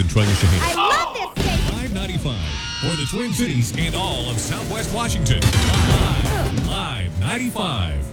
Troy and Shaheen. I love this station. 595 for the Twin Cities and all of Southwest Washington. Live 95.